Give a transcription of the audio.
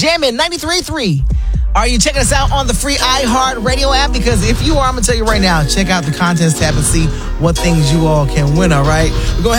Jammin' 93.3. Are you checking us out on the free iHeart Radio app? Because if you are, I'm going to tell you right now, check out the contest tab and see what things you all can win, all right? We're going to